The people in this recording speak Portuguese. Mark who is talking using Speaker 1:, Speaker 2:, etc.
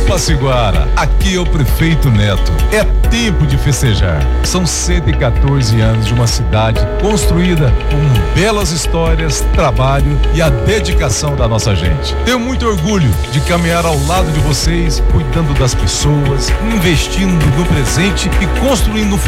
Speaker 1: Tapaciguara, aqui é o prefeito Neto. É tempo de festejar. São 114 anos de uma cidade construída com belas histórias, trabalho e a dedicação da nossa gente. Tenho muito orgulho de caminhar ao lado de vocês, cuidando das pessoas, investindo no presente e construindo